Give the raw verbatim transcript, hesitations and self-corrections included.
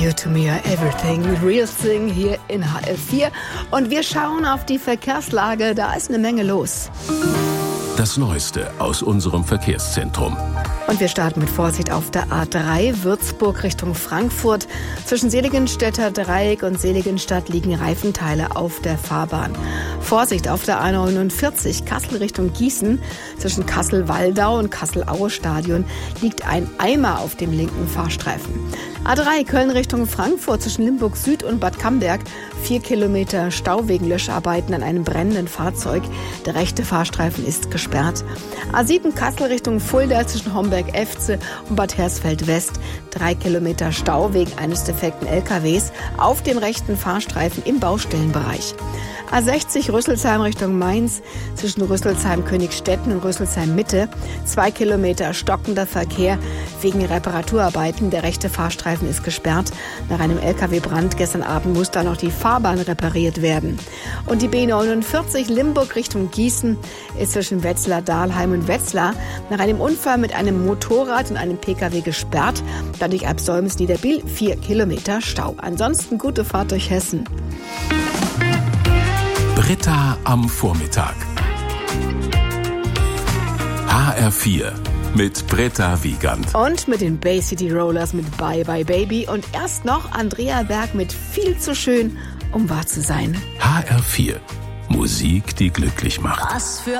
You to me are everything. Real Thing hier in H L vier. Und wir schauen auf die Verkehrslage. Da ist eine Menge los. Das Neueste aus unserem Verkehrszentrum. Und wir starten mit Vorsicht auf der A drei, Würzburg Richtung Frankfurt. Zwischen Seligenstädter Dreieck und Seligenstadt liegen Reifenteile auf der Fahrbahn. Vorsicht auf der A neunundvierzig, Kassel Richtung Gießen. Zwischen Kassel-Waldau und Kassel-Aue-Stadion liegt ein Eimer auf dem linken Fahrstreifen. A drei, Köln Richtung Frankfurt zwischen Limburg Süd und Bad Camberg. Vier Kilometer Stau wegen Löscharbeiten an einem brennenden Fahrzeug. Der rechte Fahrstreifen ist gesperrt. A sieben, Kassel Richtung Fulda zwischen Homberg-Efze und Bad Hersfeld-West. Drei Kilometer Stau wegen eines defekten L K Ws auf dem rechten Fahrstreifen im Baustellenbereich. A sechzig, Rüsselsheim Richtung Mainz zwischen Rüsselsheim-Königstetten und Rüsselsheim-Mitte. Zwei Kilometer stockender Verkehr wegen Reparaturarbeiten. Der rechte Fahrstreifen ist gesperrt. Nach einem L K W-Brand gestern Abend muss da noch die Fahrbahn repariert werden. Und die B neunundvierzig, Limburg Richtung Gießen, ist zwischen Wetzlar, Dahlheim und Wetzlar nach einem Unfall mit einem Motorrad und einem P K W gesperrt. Dadurch ab Solms-Niederbiel vier Kilometer Stau. Ansonsten gute Fahrt durch Hessen. Britta am Vormittag. H R vier mit Britta Wiegand. Und mit den Bay City Rollers mit Bye Bye Baby. Und erst noch Andrea Berg mit Viel zu schön, um wahr zu sein. H R vier. Musik, die glücklich macht. Was für